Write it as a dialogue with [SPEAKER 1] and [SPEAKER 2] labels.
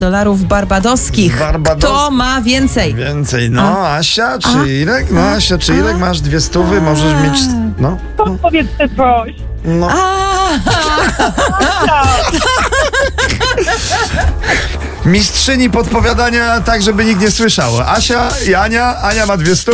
[SPEAKER 1] dolarów barbadoskich. Kto ma więcej?
[SPEAKER 2] Więcej, no. Asia czy Irek? No, Asia czy Irek, masz 200, możesz mieć... No.
[SPEAKER 3] Powiedz coś.
[SPEAKER 2] No. Mistrzyni podpowiadania tak, żeby nikt nie słyszał. Asia i Ania ma 200.